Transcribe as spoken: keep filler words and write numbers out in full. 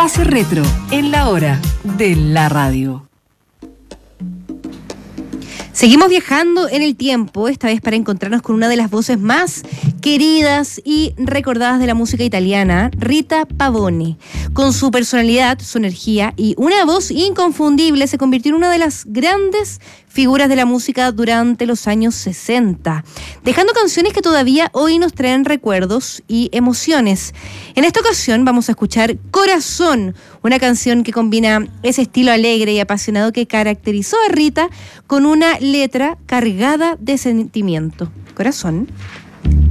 Pase Retro en la hora de la radio. Seguimos viajando en el tiempo, esta vez para encontrarnos con una de las voces más queridas y recordadas de la música italiana, Rita Pavone. Con su personalidad, su energía y una voz inconfundible, se convirtió en una de las grandes figuras de la música durante los años sesenta, dejando canciones que todavía hoy nos traen recuerdos y emociones. En esta ocasión vamos a escuchar Corazón, una canción que combina ese estilo alegre y apasionado que caracterizó a Rita con una letra cargada de sentimiento. Corazón.